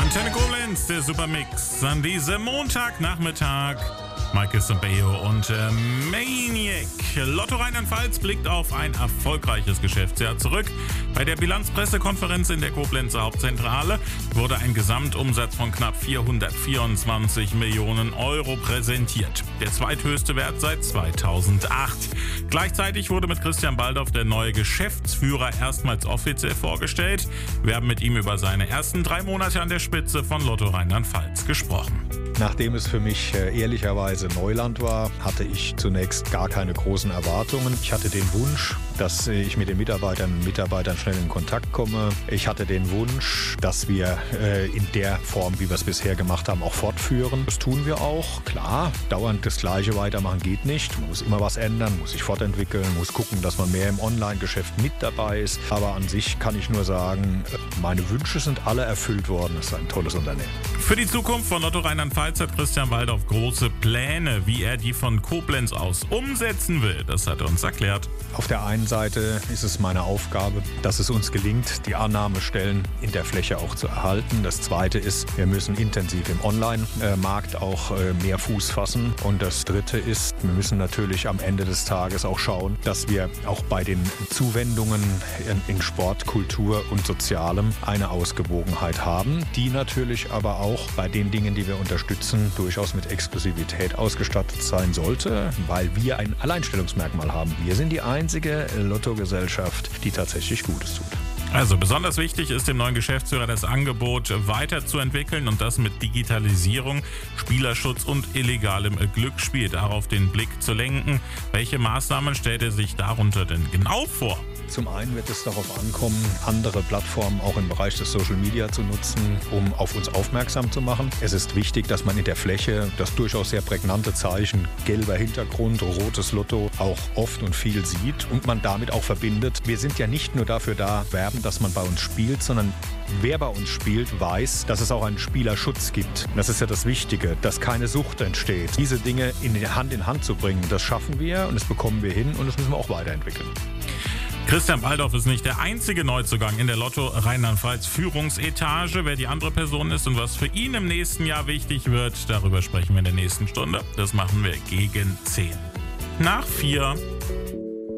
Antenne Koblenz, der Supermix an diesem Montagnachmittag. Michael Sambeo und Maniac. Lotto Rheinland-Pfalz blickt auf ein erfolgreiches Geschäftsjahr zurück. Bei der Bilanzpressekonferenz in der Koblenzer Hauptzentrale wurde ein Gesamtumsatz von knapp 424 Millionen Euro präsentiert. Der zweithöchste Wert seit 2008. Gleichzeitig wurde mit Christian Baldauf der neue Geschäftsführer erstmals offiziell vorgestellt. Wir haben mit ihm über seine ersten 3 Monate an der Spitze von Lotto Rheinland-Pfalz gesprochen. Nachdem es für mich ehrlicherweise Neuland war, hatte ich zunächst gar keine großen Erwartungen. Ich hatte den Wunsch, dass ich mit den Mitarbeiterinnen und Mitarbeitern schnell in Kontakt komme. Ich hatte den Wunsch, dass wir in der Form, wie wir es bisher gemacht haben, auch fortführen. Das tun wir auch. Klar, dauernd das Gleiche weitermachen geht nicht. Man muss immer was ändern, muss sich fortentwickeln, muss gucken, dass man mehr im Online-Geschäft mit dabei ist. Aber an sich kann ich nur sagen, meine Wünsche sind alle erfüllt worden. Es ist ein tolles Unternehmen. Für die Zukunft von Lotto Rheinland-Pfalz hat Christian Baldauf große Pläne, wie er die von Koblenz aus umsetzen will. Das hat er uns erklärt. Auf der einen Seite ist es meine Aufgabe, dass es uns gelingt, die Annahmestellen in der Fläche auch zu erhalten. Das Zweite ist, wir müssen intensiv im Online-Markt auch mehr Fuß fassen. Und das Dritte ist, wir müssen natürlich am Ende des Tages auch schauen, dass wir auch bei den Zuwendungen in Sport, Kultur und Sozialem eine Ausgewogenheit haben, die natürlich aber auch bei den Dingen, die wir unterstützen, durchaus mit Exklusivität ausgestattet sein sollte, weil wir ein Alleinstellungsmerkmal haben. Wir sind die einzige Lottogesellschaft, die tatsächlich Gutes tut. Also besonders wichtig ist dem neuen Geschäftsführer das Angebot weiterzuentwickeln und das mit Digitalisierung, Spielerschutz und illegalem Glücksspiel. Darauf den Blick zu lenken. Welche Maßnahmen stellt er sich darunter denn genau vor? Zum einen wird es darauf ankommen, andere Plattformen auch im Bereich des Social Media zu nutzen, um auf uns aufmerksam zu machen. Es ist wichtig, dass man in der Fläche das durchaus sehr prägnante Zeichen gelber Hintergrund, rotes Lotto auch oft und viel sieht und man damit auch verbindet. Wir sind ja nicht nur dafür da, werben, dass man bei uns spielt, sondern wer bei uns spielt, weiß, dass es auch einen Spielerschutz gibt. Das ist ja das Wichtige, dass keine Sucht entsteht. Diese Dinge in Hand zu bringen, das schaffen wir und das bekommen wir hin und das müssen wir auch weiterentwickeln. Christian Baldauf ist nicht der einzige Neuzugang in der Lotto Rheinland-Pfalz Führungsetage. Wer die andere Person ist und was für ihn im nächsten Jahr wichtig wird, darüber sprechen wir in der nächsten Stunde. Das machen wir gegen 10 nach 4.